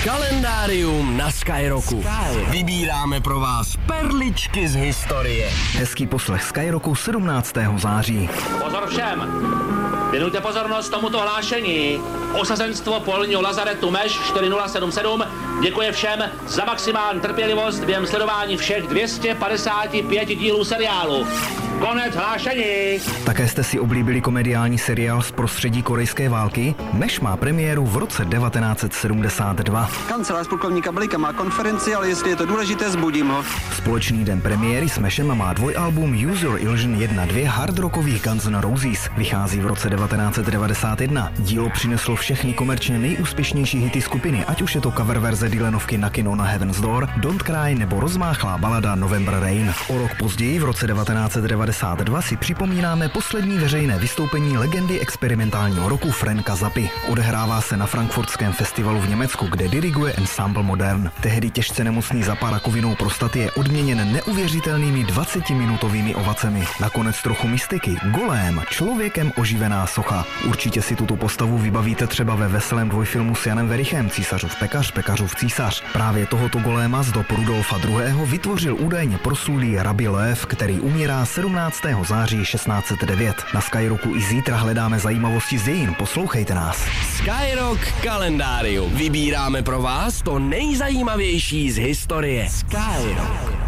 Kalendárium na Skyrocku. Vybíráme pro vás perličky z historie. Hezký poslech Skyrocku 17. září. Pozor všem! Věnujte pozornost tomuto hlášení. Osazenstvo polního lazaretu Meš 4077 děkuje všem za maximální trpělivost během sledování všech 255 dílů seriálu. Konec hlášení. Také jste si oblíbili komediální seriál z prostředí korejské války? Meš má premiéru v roce 1972. Kancelář plukovníka Blika má konferenci, ale jestli je to důležité, zbudím ho. Společný den premiéry s Meshem má dvojalbum Use Your Illusion 1-2 hardrockových Guns N' Roses. Vychází v roce 1991. Dílo přineslo všechny komerčně nejúspěšnější hity skupiny, ať už je to cover verze Dylanovky Na kino na Heaven's Door, Don't Cry nebo rozmáchlá balada November Rain. O rok později, v roce 1992, si připomínáme poslední veřejné vystoupení legendy experimentálního roku Franka Zappy. Odehrává se na Frankfurtském festivalu v Německu, kde diriguje Ensemble Modern. Tehdy těžce nemocný Zappa rakovinou prostaty je odměněn neuvěřitelnými 20-minutovými ovacemi. Nakonec trochu mystiky, Golem, člověkem oživená socha. Určitě si tuto postavu vybavíte třeba ve veselém dvojfilmu s Janem Werichem Císařův pekař, pekařův císař. Právě tohoto Goléma z dob Rudolfa II. Vytvořil údajně proslulý Rabbi Lev, který umírá 17. září 1609. Na Skyrocku i zítra hledáme zajímavosti z dějin. Poslouchejte nás. Skyrock kalendárium. Vybíráme pro vás to nejzajímavější z historie. Skyrock.